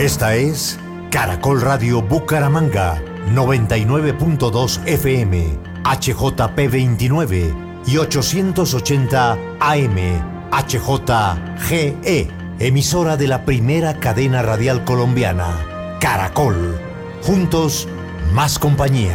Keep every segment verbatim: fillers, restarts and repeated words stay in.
Esta es Caracol Radio Bucaramanga, noventa y nueve punto dos F M, H J P veintinueve y ochocientos ochenta A M, H J G E, emisora de la primera cadena radial colombiana, Caracol. Juntos, más compañía.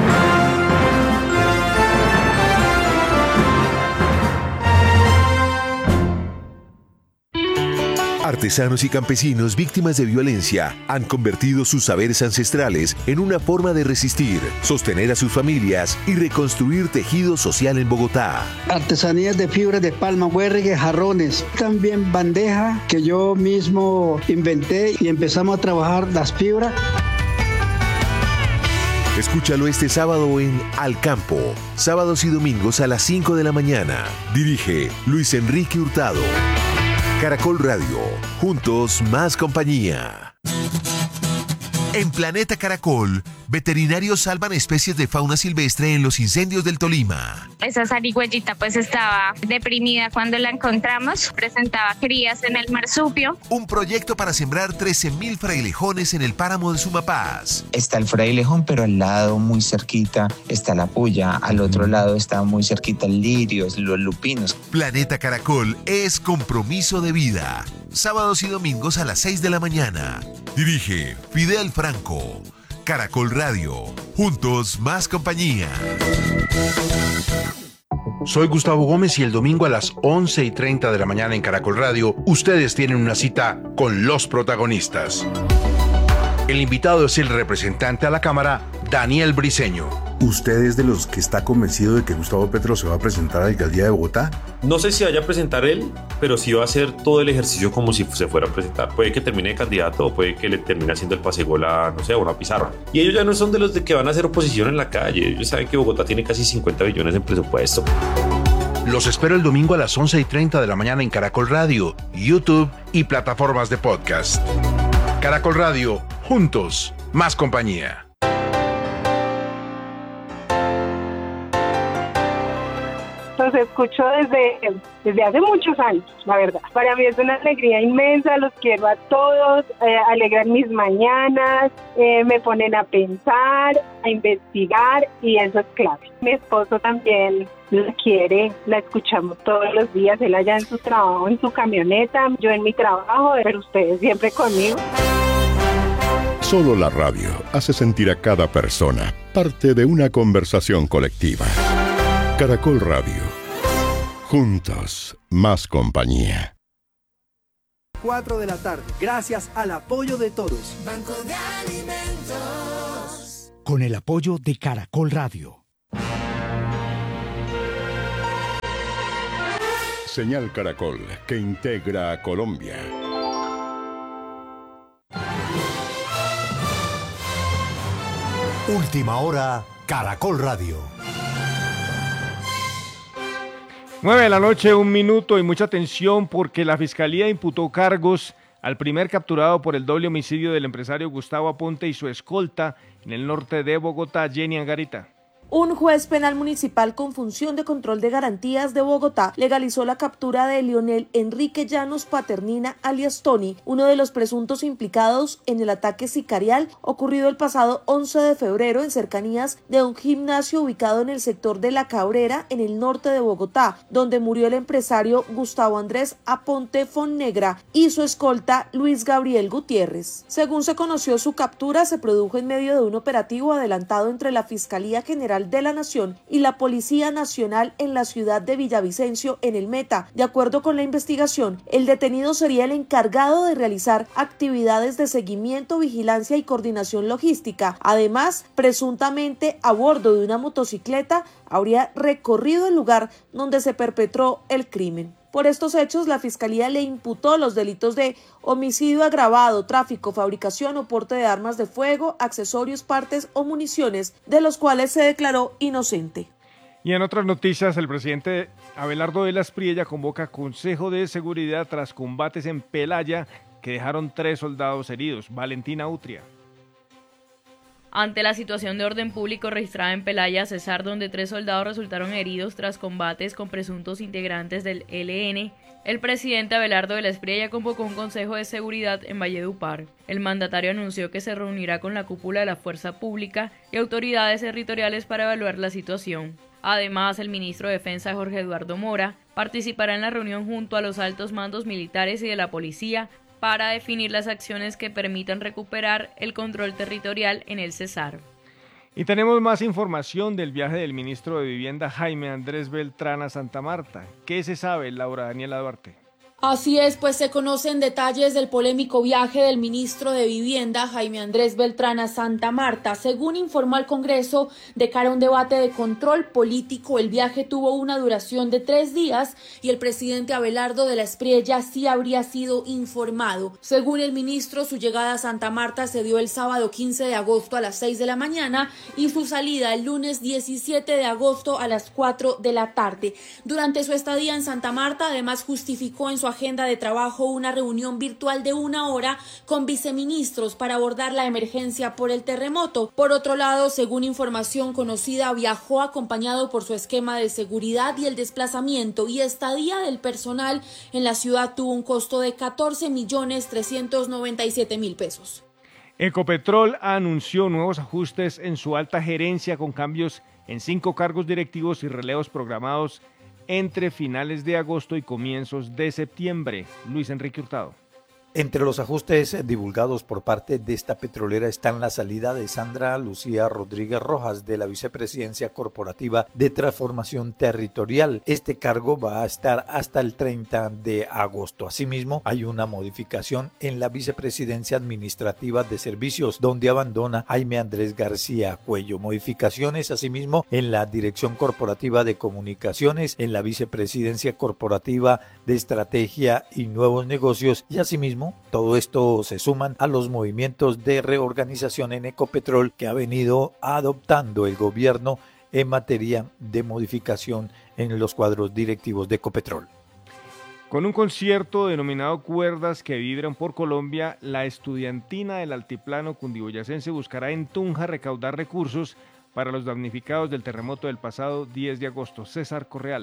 Artesanos y campesinos víctimas de violencia han convertido sus saberes ancestrales en una forma de resistir, sostener a sus familias y reconstruir tejido social en Bogotá. Artesanías de fibras de palma, huergue, jarrones, también bandeja que yo mismo inventé y empezamos a trabajar las fibras. Escúchalo este sábado en Al Campo, sábados y domingos a las cinco de la mañana. Dirige Luis Enrique Hurtado. Caracol Radio, juntos más compañía. En Planeta Caracol, veterinarios salvan especies de fauna silvestre en los incendios del Tolima. Esa zarigüeyita pues estaba deprimida cuando la encontramos, presentaba crías en el marsupio. Un proyecto para sembrar trece mil frailejones en el páramo de Sumapaz. Está el frailejón, pero al lado, muy cerquita, está la puya. Al otro lado está muy cerquita el lirio, los lupinos. Planeta Caracol es compromiso de vida. Sábados y domingos a las seis de la mañana. Dirige Fidel Franco. Caracol Radio. Juntos más compañía. Soy Gustavo Gómez y el domingo a las once y treinta de la mañana en Caracol Radio, ustedes tienen una cita con los protagonistas. El invitado es el representante a la Cámara, Daniel Briceño. ¿Usted es de los que está convencido de que Gustavo Petro se va a presentar a la alcaldía de Bogotá? No sé si vaya a presentar él, pero sí va a hacer todo el ejercicio como si se fuera a presentar. Puede que termine de candidato o puede que le termine haciendo el pasegol a, no sé, a una pizarra. Y ellos ya no son de los de que van a hacer oposición en la calle. Ellos saben que Bogotá tiene casi cincuenta billones en presupuesto. Los espero el domingo a las once y treinta de la mañana en Caracol Radio, YouTube y plataformas de podcast. Caracol Radio, juntos, más compañía. Los escucho desde, desde hace muchos años, la verdad. Para mí es una alegría inmensa, los quiero a todos, eh, alegran mis mañanas, eh, me ponen a pensar, a investigar y eso es clave. Mi esposo también la quiere, la escuchamos todos los días, él allá en su trabajo, en su camioneta, yo en mi trabajo, pero ustedes siempre conmigo. Solo la radio hace sentir a cada persona parte de una conversación colectiva. Caracol Radio. Juntos, más compañía. cuatro de la tarde, gracias al apoyo de todos. Banco de Alimentos. Con el apoyo de Caracol Radio. Señal Caracol, que integra a Colombia. Última hora, Caracol Radio. nueve de la noche, un minuto y mucha atención porque la Fiscalía imputó cargos al primer capturado por el doble homicidio del empresario Gustavo Aponte y su escolta en el norte de Bogotá, Jenny Angarita. Un juez penal municipal con función de control de garantías de Bogotá legalizó la captura de Leonel Enrique Llanos Paternina alias Tony, uno de los presuntos implicados en el ataque sicarial ocurrido el pasado once de febrero en cercanías de un gimnasio ubicado en el sector de La Cabrera, en el norte de Bogotá, donde murió el empresario Gustavo Andrés Aponte Fonnegra y su escolta Luis Gabriel Gutiérrez. Según se conoció, su captura se produjo en medio de un operativo adelantado entre la Fiscalía General de la Nación y la Policía Nacional en la ciudad de Villavicencio, en el Meta. De acuerdo con la investigación, el detenido sería el encargado de realizar actividades de seguimiento, vigilancia y coordinación logística. Además, presuntamente a bordo de una motocicleta, habría recorrido el lugar donde se perpetró el crimen. Por estos hechos, la Fiscalía le imputó los delitos de homicidio agravado, tráfico, fabricación o porte de armas de fuego, accesorios, partes o municiones, de los cuales se declaró inocente. Y en otras noticias, el presidente Abelardo de la Espriella convoca Consejo de Seguridad tras combates en Pelaya que dejaron tres soldados heridos. Valentina Utria. ante la situación de orden público registrada en Pelaya, Cesar, donde tres soldados resultaron heridos tras combates con presuntos integrantes del E L N, el presidente Abelardo de la Espriella convocó un consejo de seguridad en Valledupar. El mandatario anunció que se reunirá con la cúpula de la fuerza pública y autoridades territoriales para evaluar la situación. Además, el ministro de Defensa, Jorge Eduardo Mora, participará en la reunión junto a los altos mandos militares y de la policía para definir las acciones que permitan recuperar el control territorial en el Cesar. Y tenemos más información del viaje del ministro de Vivienda Jaime Andrés Beltrán a Santa Marta. ¿Qué se sabe, Laura Daniela Duarte? Así es, pues se conocen detalles del polémico viaje del ministro de Vivienda, Jaime Andrés Beltrán, a Santa Marta. Según informó al Congreso, de cara a un debate de control político, el viaje tuvo una duración de tres días y el presidente Abelardo de la Espriella sí habría sido informado. Según el ministro, su llegada a Santa Marta se dio el sábado quince de agosto a las seis de la mañana y su salida el lunes diecisiete de agosto a las cuatro de la tarde. Durante su estadía en Santa Marta, además justificó en su agenda de trabajo una reunión virtual de una hora con viceministros para abordar la emergencia por el terremoto. Por otro lado, según información conocida, viajó acompañado por su esquema de seguridad y el desplazamiento y estadía del personal en la ciudad tuvo un costo de catorce millones trescientos noventa y siete mil pesos. Ecopetrol anunció nuevos ajustes en su alta gerencia con cambios en cinco cargos directivos y relevos programados entre finales de agosto y comienzos de septiembre. Luis Enrique Hurtado. Entre los ajustes divulgados por parte de esta petrolera están la salida de Sandra Lucía Rodríguez Rojas de la Vicepresidencia Corporativa de Transformación Territorial. Este cargo va a estar hasta el treinta de agosto. Asimismo, hay una modificación en la Vicepresidencia Administrativa de Servicios, donde abandona Jaime Andrés García Cuello. Modificaciones, asimismo, en la Dirección Corporativa de Comunicaciones, en la Vicepresidencia Corporativa de Estrategia y Nuevos Negocios y asimismo todo esto se suman a los movimientos de reorganización en Ecopetrol que ha venido adoptando el gobierno en materia de modificación en los cuadros directivos de Ecopetrol. Con un concierto denominado Cuerdas que vibran por Colombia, la estudiantina del Altiplano Cundiboyacense buscará en Tunja recaudar recursos para los damnificados del terremoto del pasado diez de agosto. César Correal.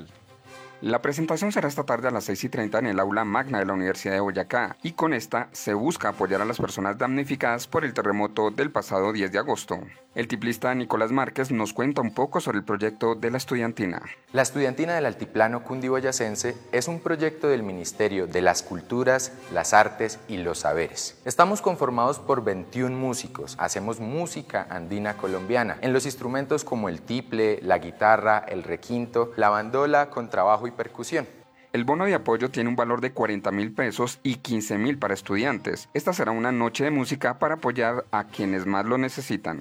La presentación será esta tarde a las seis y treinta en el aula magna de la Universidad de Boyacá y con esta se busca apoyar a las personas damnificadas por el terremoto del pasado diez de agosto. El tiplista Nicolás Márquez nos cuenta un poco sobre el proyecto de la estudiantina. La estudiantina del Altiplano Cundiboyacense es un proyecto del Ministerio de las Culturas, las Artes y los Saberes. Estamos conformados por veintiún músicos, hacemos música andina colombiana en los instrumentos como el tiple, la guitarra, el requinto, la bandola, contrabajo y percusión. El bono de apoyo tiene un valor de cuarenta mil pesos y quince mil para estudiantes. Esta será una noche de música para apoyar a quienes más lo necesitan.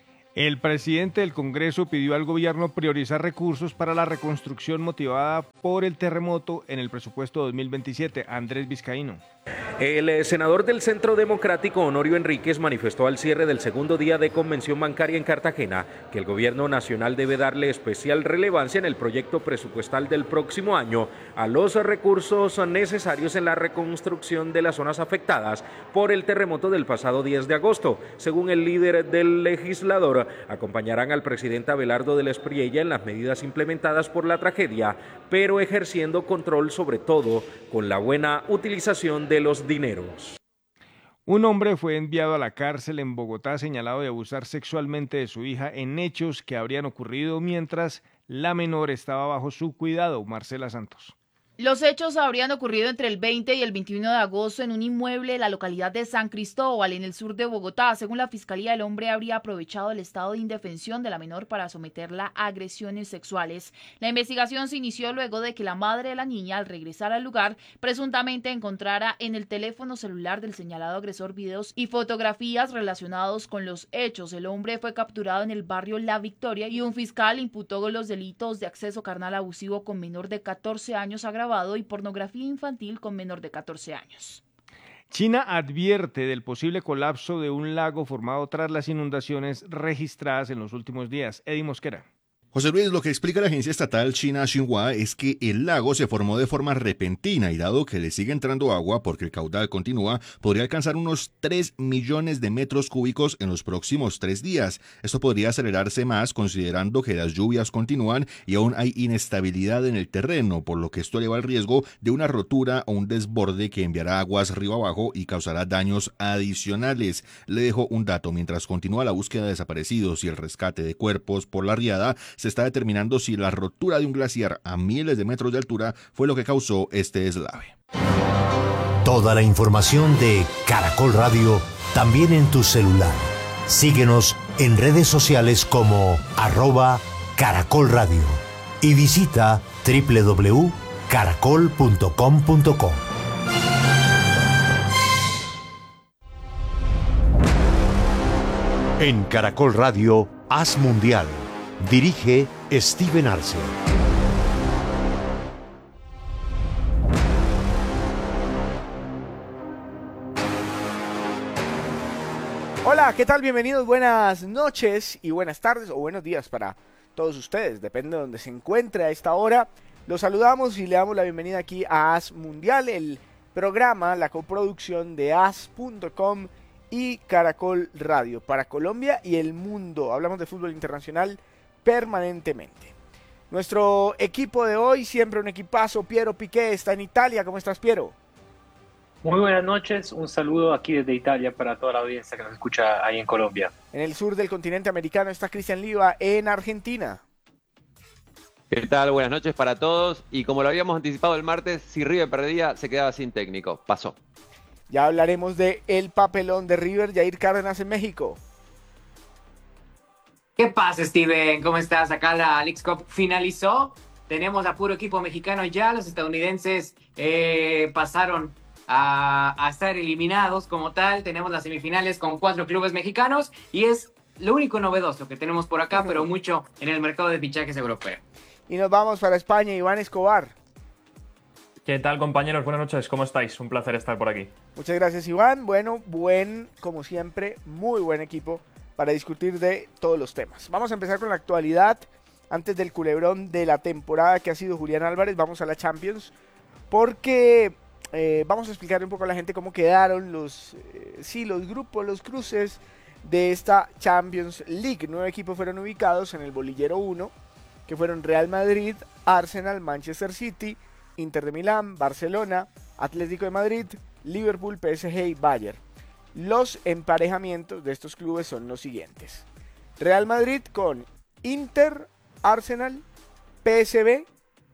El presidente del Congreso pidió al gobierno priorizar recursos para la reconstrucción motivada por el terremoto en el presupuesto dos mil veintisiete. Andrés Vizcaíno. El senador del Centro Democrático, Honorio Enríquez, manifestó al cierre del segundo día de convención bancaria en Cartagena que el gobierno nacional debe darle especial relevancia en el proyecto presupuestal del próximo año a los recursos necesarios en la reconstrucción de las zonas afectadas por el terremoto del pasado diez de agosto. Según el líder del legislador, acompañarán al presidente Abelardo de la Espriella en las medidas implementadas por la tragedia, pero ejerciendo control sobre todo con la buena utilización de los dineros. Un hombre fue enviado a la cárcel en Bogotá señalado de abusar sexualmente de su hija en hechos que habrían ocurrido mientras la menor estaba bajo su cuidado. Marcela Santos. Los hechos habrían ocurrido entre el veinte y el veintiuno de agosto en un inmueble de la localidad de San Cristóbal, en el sur de Bogotá. Según la Fiscalía, el hombre habría aprovechado el estado de indefensión de la menor para someterla a agresiones sexuales. La investigación se inició luego de que la madre de la niña, al regresar al lugar, presuntamente encontrara en el teléfono celular del señalado agresor videos y fotografías relacionados con los hechos. El hombre fue capturado en el barrio La Victoria y un fiscal imputó los delitos de acceso carnal abusivo con menor de catorce años agravado y pornografía infantil con menor de catorce años. China advierte del posible colapso de un lago formado tras las inundaciones registradas en los últimos días. Eddie Mosquera. José Luis, lo que explica la agencia estatal china Xinhua es que el lago se formó de forma repentina y dado que le sigue entrando agua porque el caudal continúa, podría alcanzar unos tres millones de metros cúbicos en los próximos tres días. Esto podría acelerarse más considerando que las lluvias continúan y aún hay inestabilidad en el terreno, por lo que esto eleva el riesgo de una rotura o un desborde que enviará aguas río abajo y causará daños adicionales. Le dejo un dato: mientras continúa la búsqueda de desaparecidos y el rescate de cuerpos por la riada, se está determinando si la rotura de un glaciar a miles de metros de altura fue lo que causó este deslave. Toda la información de Caracol Radio también en tu celular. Síguenos en redes sociales como arroba Caracol Radio y visita doble u doble u doble u punto caracol punto com punto co. En Caracol Radio, Haz Mundial. Dirige Steven Arce. Hola, ¿qué tal? Bienvenidos, buenas noches y buenas tardes o buenos días para todos ustedes, depende de donde se encuentre a esta hora. Los saludamos y le damos la bienvenida aquí a Haz Mundial, el programa, la coproducción de haz punto com y Caracol Radio para Colombia y el mundo. Hablamos de fútbol internacional permanentemente. Nuestro equipo de hoy, siempre un equipazo. Piero Piqué está en Italia. ¿Cómo estás, Piero? Muy buenas noches, un saludo aquí desde Italia para toda la audiencia que nos escucha ahí en Colombia. En el sur del continente americano está Cristian Liva en Argentina. ¿Qué tal? Buenas noches para todos. Y como lo habíamos anticipado el martes, si River perdía, se quedaba sin técnico. Pasó. Ya hablaremos de el papelón de River, Jair Cárdenas en México. ¿Qué pasa, Steven? ¿Cómo estás? Acá la Leagues Cup finalizó. Tenemos a puro equipo mexicano ya. Los estadounidenses eh, pasaron a, a estar eliminados como tal. Tenemos las semifinales con cuatro clubes mexicanos y es lo único novedoso que tenemos por acá, pero mucho en el mercado de fichajes europeo. Y nos vamos para España, Iván Escobar. ¿Qué tal, compañeros? Buenas noches, ¿cómo estáis? Un placer estar por aquí. Muchas gracias, Iván. Bueno, buen, como siempre, muy buen equipo para discutir de todos los temas. Vamos a empezar con la actualidad. Antes del culebrón de la temporada que ha sido Julián Álvarez, vamos a la Champions, porque eh, vamos a explicar un poco a la gente cómo quedaron los, eh, sí, los grupos, los cruces de esta Champions League. Nueve equipos fueron ubicados en el bolillero uno, que fueron Real Madrid, Arsenal, Manchester City, Inter de Milán, Barcelona, Atlético de Madrid, Liverpool, P S G y Bayern. Los emparejamientos de estos clubes son los siguientes: Real Madrid con Inter, Arsenal, P S V,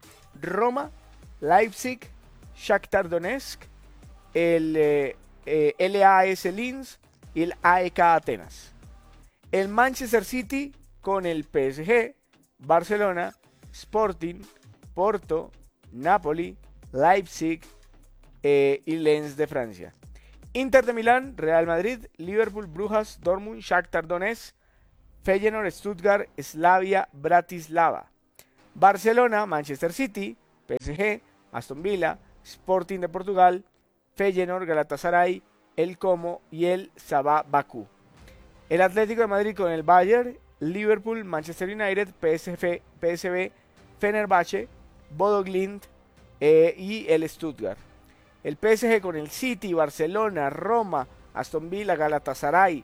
Roma, Leipzig, Shakhtar Donetsk, el eh, eh, L A S Linz y el A E K Atenas. El Manchester City con el P S G, Barcelona, Sporting, Porto, Napoli, Leipzig eh, y Lens de Francia. Inter de Milán, Real Madrid, Liverpool, Brujas, Dortmund, Shakhtar Donetsk, Feyenoord, Stuttgart, Slavia, Bratislava. Barcelona, Manchester City, P S G, Aston Villa, Sporting de Portugal, Feyenoord, Galatasaray, el Como y el Sabah Bakú. El Atlético de Madrid con el Bayern, Liverpool, Manchester United, P S V, P S V Fenerbahce, Bodo Glimt eh, y el Stuttgart. El P S G con el City, Barcelona, Roma, Aston Villa, Galatasaray,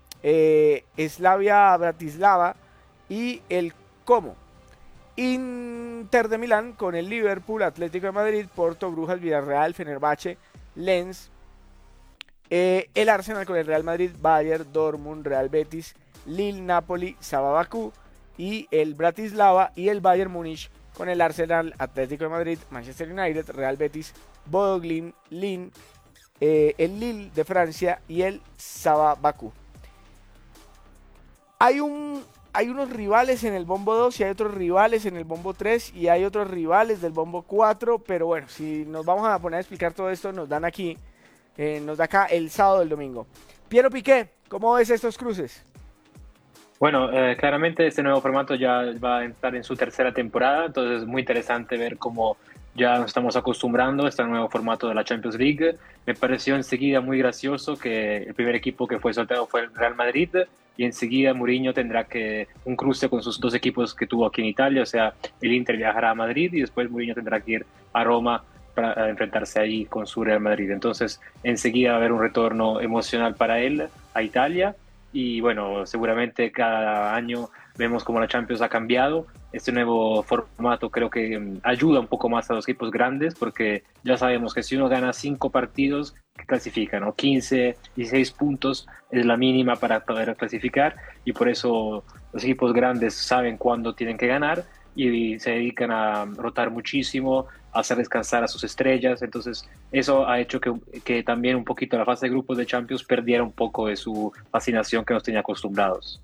eh, Slavia Bratislava y el Como. Inter de Milán con el Liverpool, Atlético de Madrid, Porto, Brujas, Villarreal, Fenerbahce, Lens. Eh, el Arsenal con el Real Madrid, Bayern, Dortmund, Real Betis, Lille, Napoli, Sabah Bakú y el Bratislava, y el Bayern Múnich con el Arsenal, Atlético de Madrid, Manchester United, Real Betis, Bodo Glimt, Lille, eh, el Lille de Francia y el Sabah Bakú. Hay, un, hay unos rivales en el bombo dos y hay otros rivales en el bombo tres y hay otros rivales del bombo cuatro, pero bueno, si nos vamos a poner a explicar todo esto, nos dan aquí, eh, nos da acá el sábado del domingo. Piero Piqué, ¿cómo ves estos cruces? Bueno, eh, claramente este nuevo formato ya va a entrar en su tercera temporada, entonces es muy interesante ver cómo ya nos estamos acostumbrando a este nuevo formato de la Champions League. Me pareció enseguida muy gracioso que el primer equipo que fue sorteado fue el Real Madrid, y enseguida Mourinho tendrá que un cruce con sus dos equipos que tuvo aquí en Italia, o sea, el Inter viajará a Madrid y después Mourinho tendrá que ir a Roma para enfrentarse ahí con su Real Madrid. Entonces, enseguida va a haber un retorno emocional para él a Italia y bueno, seguramente cada año vemos cómo la Champions ha cambiado. Este nuevo formato creo que um, ayuda un poco más a los equipos grandes porque ya sabemos que si uno gana cinco partidos, que clasifican, ¿no? quince, dieciséis puntos es la mínima para poder clasificar y por eso los equipos grandes saben cuándo tienen que ganar y se dedican a rotar muchísimo, a hacer descansar a sus estrellas. Entonces eso ha hecho que, que también un poquito la fase de grupos de Champions perdiera un poco de su fascinación que nos tenía acostumbrados.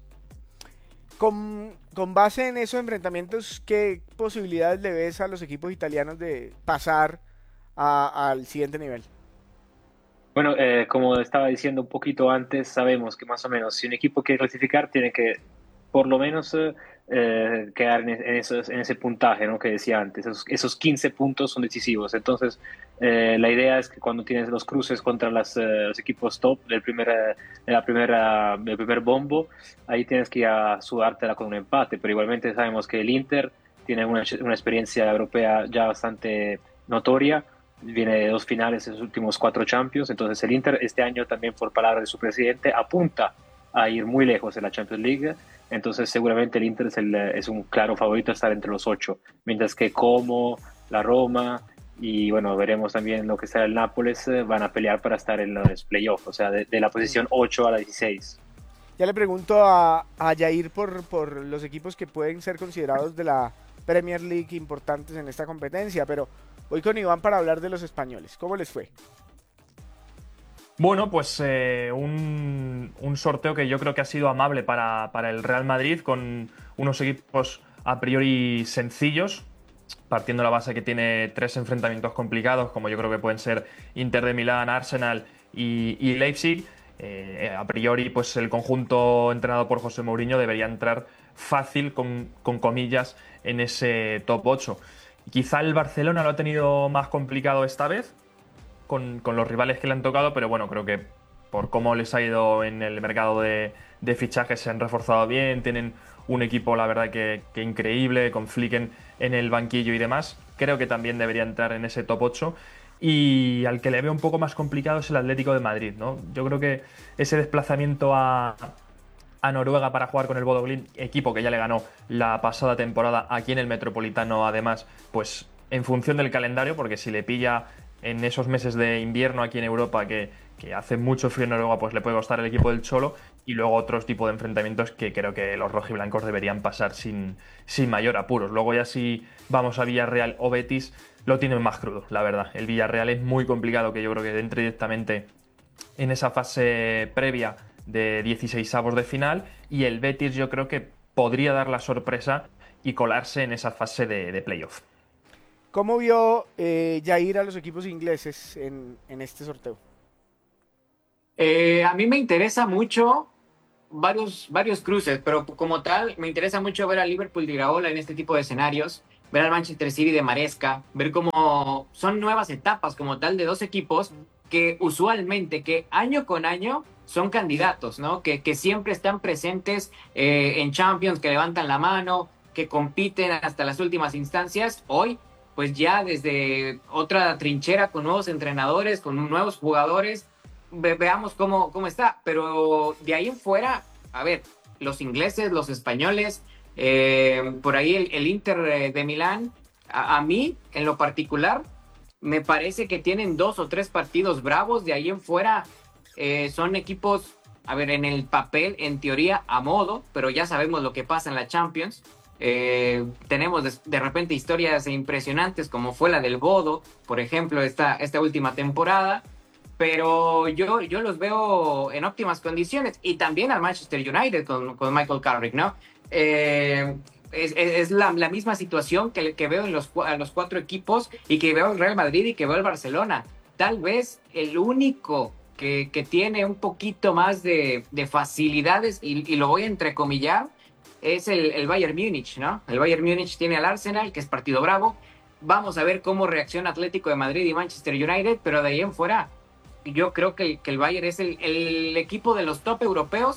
Con, con base en esos enfrentamientos, ¿qué posibilidades le ves a los equipos italianos de pasar a, al siguiente nivel? Bueno, eh, como estaba diciendo un poquito antes, sabemos que más o menos si un equipo quiere clasificar tiene que por lo menos eh, quedar en, en, esos, en ese puntaje, ¿no? Que decía antes. Esos, esos quince puntos son decisivos. Entonces, eh, la idea es que cuando tienes los cruces contra las, eh, los equipos top del primer, eh, de la primera, del primer bombo, ahí tienes que ir a sudártela con un empate. Pero igualmente sabemos que el Inter tiene una, una experiencia europea ya bastante notoria. Viene de dos finales en sus últimos cuatro Champions. Entonces, el Inter este año también, por palabra de su presidente, apunta a ir muy lejos en la Champions League. Entonces seguramente el Inter es, el, es un claro favorito a estar entre los ocho, mientras que Como, la Roma y bueno, veremos también lo que será el Nápoles, eh, van a pelear para estar en los playoffs, o sea, de, de la posición ocho a la dieciséis. Ya le pregunto a, a Yair por, por los equipos que pueden ser considerados de la Premier League importantes en esta competencia, pero voy con Iván para hablar de los españoles. ¿Cómo les fue? Bueno, pues eh, un, un sorteo que yo creo que ha sido amable para, para el Real Madrid, con unos equipos a priori sencillos, partiendo de la base que tiene tres enfrentamientos complicados, como yo creo que pueden ser Inter de Milán, Arsenal y, y Leipzig. Eh, a priori, pues el conjunto entrenado por José Mourinho debería entrar fácil, con, con comillas, en ese top ocho. Quizá el Barcelona lo ha tenido más complicado esta vez, Con, con los rivales que le han tocado, pero bueno, creo que por cómo les ha ido en el mercado de, de fichajes se han reforzado bien, tienen un equipo la verdad que, que increíble, con Flick en, en el banquillo y demás. Creo que también debería entrar en ese top ocho. Y al que le veo un poco más complicado es el Atlético de Madrid, ¿no? Yo creo que ese desplazamiento a, a Noruega para jugar con el Bodø Glimt, equipo que ya le ganó la pasada temporada aquí en el Metropolitano, además, pues en función del calendario, porque si le pilla en esos meses de invierno aquí en Europa que, que hace mucho frío en Noruega, pues le puede costar el equipo del Cholo, y luego otros tipos de enfrentamientos que creo que los rojiblancos deberían pasar sin, sin mayor apuros. Luego ya si vamos a Villarreal o Betis, lo tienen más crudo, la verdad. El Villarreal es muy complicado que yo creo que entre directamente en esa fase previa de dieciseisavos de final, y el Betis yo creo que podría dar la sorpresa y colarse en esa fase de, de playoff. ¿Cómo vio eh, Yair a los equipos ingleses en, en este sorteo? Eh, a mí me interesa mucho varios, varios cruces, pero como tal me interesa mucho ver a Liverpool de Iraola en este tipo de escenarios, ver al Manchester City de Maresca, ver cómo son nuevas etapas como tal de dos equipos que usualmente, que año con año son candidatos, ¿no? Que, que siempre están presentes eh, en Champions, que levantan la mano, que compiten hasta las últimas instancias. Hoy pues ya desde otra trinchera con nuevos entrenadores, con nuevos jugadores, ve veamos cómo, cómo está. Pero de ahí en fuera, a ver, los ingleses, los españoles, eh, por ahí el, el Inter de Milán, a, a mí, en lo particular, me parece que tienen dos o tres partidos bravos. De ahí en fuera eh, son equipos, a ver, en el papel, en teoría, a modo, pero ya sabemos lo que pasa en la Champions. Eh, tenemos de, de repente historias impresionantes como fue la del Bodo, por ejemplo, esta, esta última temporada, pero yo, yo los veo en óptimas condiciones, y también al Manchester United con, con Michael Carrick, ¿no? Eh, es, es la, la misma situación que, que veo en los, a los cuatro equipos, y que veo el Real Madrid y que veo el Barcelona. Tal vez el único que, que tiene un poquito más de, de facilidades, y, y lo voy a entrecomillar, es el, el Bayern Múnich, ¿no? El Bayern Múnich tiene al Arsenal, que es partido bravo. Vamos a ver cómo reacciona Atlético de Madrid y Manchester United, pero de ahí en fuera, yo creo que, que el Bayern es el, el equipo de los top europeos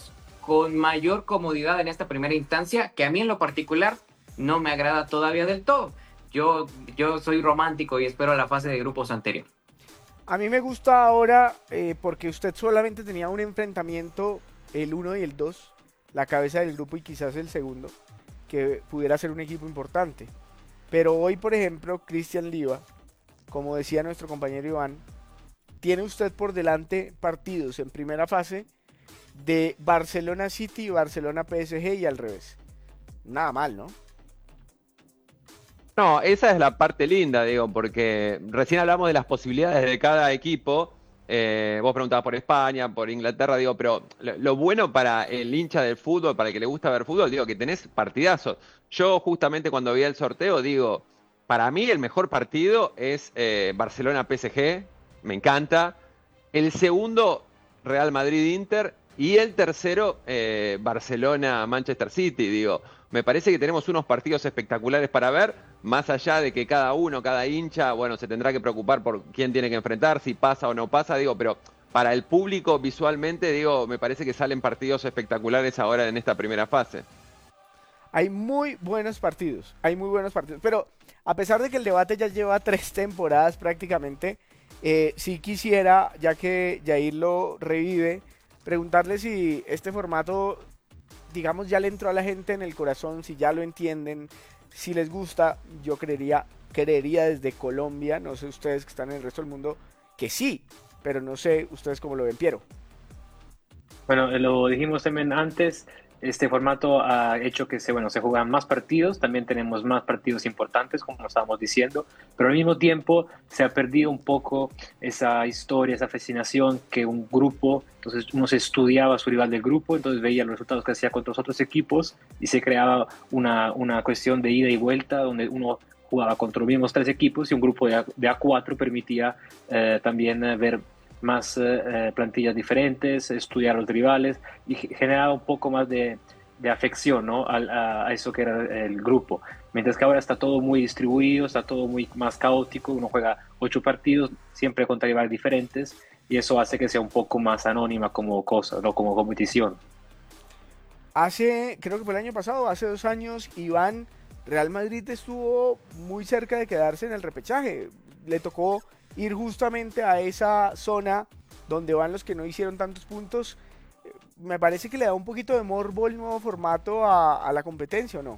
con mayor comodidad en esta primera instancia, que a mí en lo particular no me agrada todavía del todo. Yo, yo soy romántico y espero la fase de grupos anterior. A mí me gusta ahora eh, porque usted solamente tenía un enfrentamiento, el uno y el dos, la cabeza del grupo y quizás el segundo, que pudiera ser un equipo importante. Pero hoy, por ejemplo, Cristian Liva, como decía nuestro compañero Iván, tiene usted por delante partidos en primera fase de Barcelona City y Barcelona P S G y al revés. Nada mal, ¿no? No, esa es la parte linda, digo, porque recién hablamos de las posibilidades de cada equipo. Eh, vos preguntabas por España, por Inglaterra, digo, pero lo, lo bueno para el hincha del fútbol, para el que le gusta ver fútbol, digo, que tenés partidazos. Yo justamente cuando vi el sorteo, digo, para mí el mejor partido es eh, Barcelona-P S G, me encanta. El segundo, Real Madrid-Inter. Y el tercero, eh, Barcelona-Manchester City, digo. Me parece que tenemos unos partidos espectaculares para ver, más allá de que cada uno, cada hincha, bueno, se tendrá que preocupar por quién tiene que enfrentar, si pasa o no pasa, digo, pero para el público visualmente, digo, me parece que salen partidos espectaculares ahora en esta primera fase. Hay muy buenos partidos, hay muy buenos partidos, pero a pesar de que el debate ya lleva tres temporadas prácticamente, eh, sí quisiera, ya que Jair lo revive, preguntarle si este formato, digamos, ya le entró a la gente en el corazón, si ya lo entienden, si les gusta. Yo creería, creería desde Colombia, no sé ustedes que están en el resto del mundo, que sí, pero no sé ustedes cómo lo ven, Piero. Bueno, lo dijimos también antes, este formato ha hecho que se, bueno, se juegan más partidos, también tenemos más partidos importantes, como estábamos diciendo, pero al mismo tiempo se ha perdido un poco esa historia, esa fascinación que un grupo, entonces uno se estudiaba a su rival del grupo, entonces veía los resultados que hacía contra los otros equipos y se creaba una, una cuestión de ida y vuelta donde uno jugaba contra los mismos tres equipos y un grupo de A, de A cuatro permitía eh, también eh, ver más eh, plantillas diferentes, estudiar los rivales y generaba un poco más de, de afección, ¿no? a, a, a eso que era el grupo. Mientras que ahora está todo muy distribuido, está todo muy más caótico, uno juega ocho partidos, siempre contra rivales diferentes, y eso hace que sea un poco más anónima como cosa, no como competición. Hace, creo que fue el año pasado, hace dos años, Iván, Real Madrid estuvo muy cerca de quedarse en el repechaje. Le tocó ir justamente a esa zona donde van los que no hicieron tantos puntos. Me parece que le da un poquito de morbo el nuevo formato a, a la competencia, ¿o no?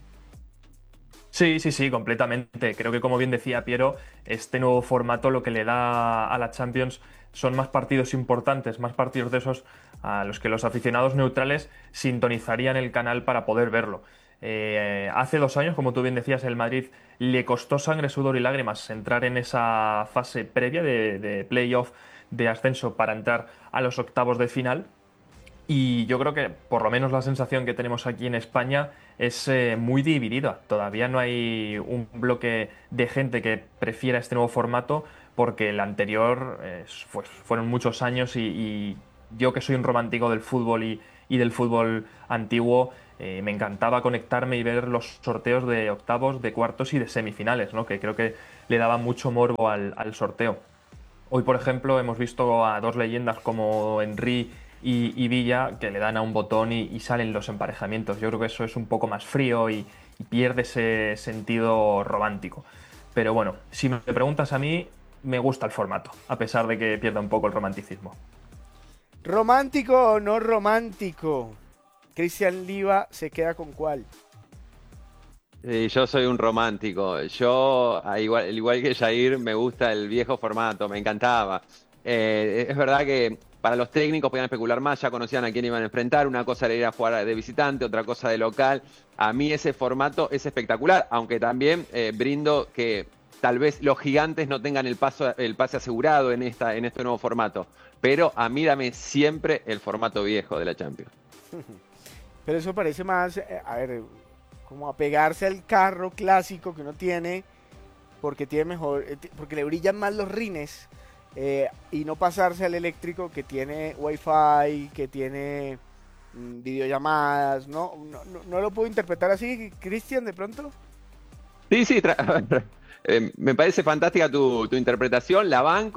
Sí, sí, sí, completamente. Creo que, como bien decía Piero, este nuevo formato lo que le da a la Champions son más partidos importantes, más partidos de esos a los que los aficionados neutrales sintonizarían el canal para poder verlo. Eh, hace dos años, como tú bien decías, el Madrid le costó sangre, sudor y lágrimas entrar en esa fase previa de, de playoff de ascenso para entrar a los octavos de final. Y yo creo que por lo menos la sensación que tenemos aquí en España es eh, muy dividida. Todavía no hay un bloque de gente que prefiera este nuevo formato porque el anterior eh, pues, fueron muchos años y, y yo, que soy un romántico del fútbol y, y del fútbol antiguo, eh, me encantaba conectarme y ver los sorteos de octavos, de cuartos y de semifinales, ¿no? Que creo que le daba mucho morbo al, al sorteo. Hoy, por ejemplo, hemos visto a dos leyendas como Henry y, y Villa que le dan a un botón y, y salen los emparejamientos. Yo creo que eso es un poco más frío y, y pierde ese sentido romántico. Pero bueno, si me preguntas a mí, me gusta el formato, a pesar de que pierda un poco el romanticismo. ¿Romántico o no romántico? Cristian Liva se queda con cuál. Sí, yo soy un romántico. Yo, al igual, al igual que Jair, me gusta el viejo formato, me encantaba. Eh, es verdad que para los técnicos podían especular más, ya conocían a quién iban a enfrentar. Una cosa era ir a jugar de visitante, otra cosa de local. A mí ese formato es espectacular, aunque también eh, brindo que tal vez los gigantes no tengan el, paso, el pase asegurado en, esta, en este nuevo formato. Pero a mí dame siempre el formato viejo de la Champions. Pero eso parece más, a ver, como apegarse al carro clásico que uno tiene, porque tiene mejor, porque le brillan más los rines, eh, y no pasarse al eléctrico que tiene Wi-Fi, que tiene mmm, videollamadas, ¿no? No, no, no lo puedo interpretar así, Cristian, de pronto. Sí, sí, eh, me parece fantástica tu, tu interpretación, la banco.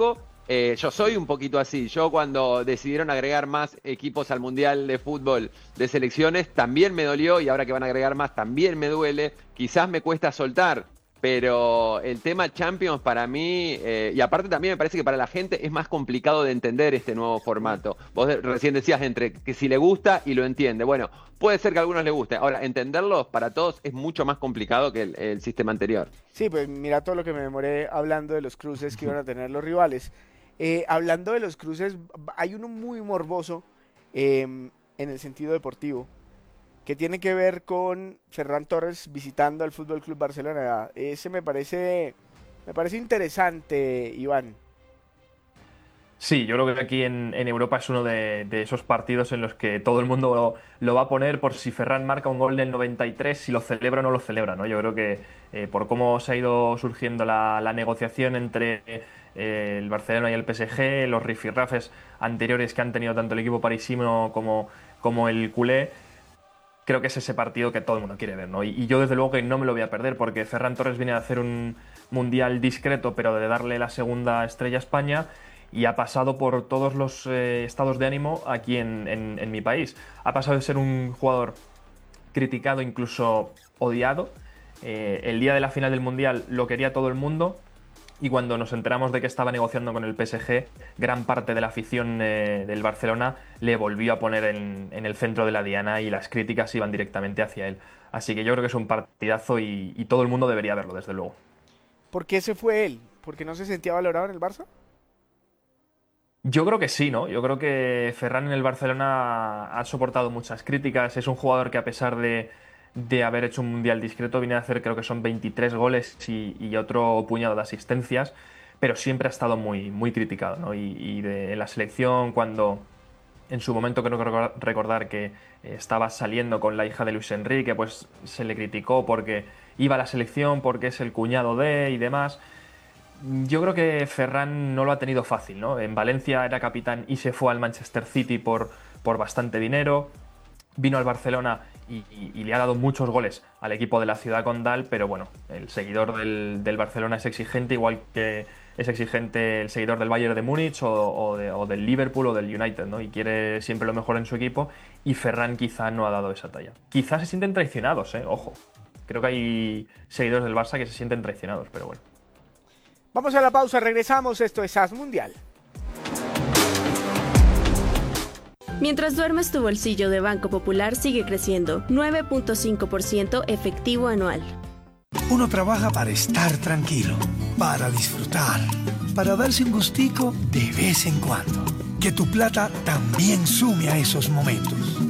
Eh, yo soy un poquito así. Yo cuando decidieron agregar más equipos al Mundial de Fútbol de selecciones, también me dolió, y ahora que van a agregar más, también me duele. Quizás me cuesta soltar, pero el tema Champions para mí, eh, y aparte también me parece que para la gente es más complicado de entender este nuevo formato. Vos recién decías entre que si le gusta y lo entiende. Bueno, puede ser que a algunos les guste. Ahora, entenderlo para todos es mucho más complicado que el, el sistema anterior. Sí, pues mira todo lo que me demoré hablando de los cruces que iban a tener los rivales. Eh, hablando de los cruces, hay uno muy morboso eh, en el sentido deportivo, que tiene que ver con Ferran Torres visitando al Fútbol Club Barcelona. Ese me parece, me parece interesante, Iván. Sí, yo creo que aquí en, en Europa es uno de, de esos partidos en los que todo el mundo lo, lo va a poner por si Ferran marca un gol del noventa y tres, si lo celebra o no lo celebra, ¿no? Yo creo que eh, por cómo se ha ido surgiendo la, la negociación entre eh, el Barcelona y el P S G, los rifirrafes anteriores que han tenido tanto el equipo parisino como, como el culé, creo que es ese partido que todo el mundo quiere ver, ¿no? Y, y yo desde luego que no me lo voy a perder, porque Ferran Torres viene a hacer un mundial discreto, pero de darle la segunda estrella a España, y ha pasado por todos los eh, estados de ánimo aquí en, en, en mi país. Ha pasado de ser un jugador criticado, incluso odiado. Eh, el día de la final del mundial lo quería todo el mundo, y cuando nos enteramos de que estaba negociando con el P S G, gran parte de la afición eh, del Barcelona le volvió a poner en, en el centro de la diana, y las críticas iban directamente hacia él. Así que yo creo que es un partidazo, y, y todo el mundo debería verlo, desde luego. ¿Por qué se fue él? ¿Porque no se sentía valorado en el Barça? Yo creo que sí, ¿no? Yo creo que Ferran en el Barcelona ha soportado muchas críticas. Es un jugador que, a pesar de, de haber hecho un mundial discreto, viene a hacer, creo que son veintitrés goles y, y otro puñado de asistencias, pero siempre ha estado muy, muy criticado, ¿no? Y, y de, en la selección, cuando en su momento creo que recordar que estaba saliendo con la hija de Luis Enrique, pues se le criticó porque iba a la selección, porque es el cuñado de y demás. Yo creo que Ferran no lo ha tenido fácil, ¿no? En Valencia era capitán y se fue al Manchester City por, por bastante dinero. Vino al Barcelona y, y, y le ha dado muchos goles al equipo de la ciudad condal, pero bueno, el seguidor del, del Barcelona es exigente, igual que es exigente el seguidor del Bayern de Múnich o, o, de, o del Liverpool o del United, ¿no? Y quiere siempre lo mejor en su equipo, y Ferran quizá no ha dado esa talla. Quizás se sienten traicionados, ¿eh? Ojo. Creo que hay seguidores del Barça que se sienten traicionados, pero bueno. Vamos a la pausa, regresamos. Esto es As Mundial. Mientras duermes, tu bolsillo de Banco Popular sigue creciendo, nueve punto cinco por ciento efectivo anual. Uno trabaja para estar tranquilo, para disfrutar, para darse un gustico de vez en cuando. Que tu plata también sume a esos momentos.